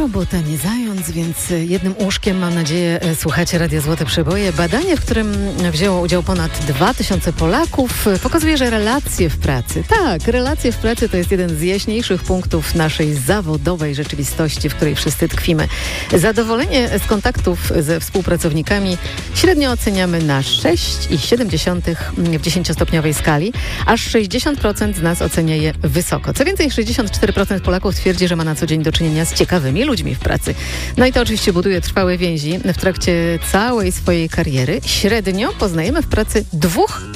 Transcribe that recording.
robota nie zając, więc jednym uszkiem, mam nadzieję, słuchacie Radia Złote Przeboje. Badanie, w którym wzięło udział ponad 2000 Polaków, pokazuje, że relacje w pracy, relacje w pracy to jest jeden z jaśniejszych punktów naszej zawodowej rzeczywistości, w której wszyscy tkwimy. Zadowolenie z kontaktów ze współpracownikami średnio oceniamy na 6,7 w 10-stopniowej skali, aż 60% z nas ocenia je wysoko. Co więcej, 64% Polaków twierdzi, że ma na co dzień do czynienia z ciekawymi ludźmi w pracy. No i to oczywiście buduje trwałe więzi w trakcie całej swojej kariery. Średnio poznajemy w pracy 2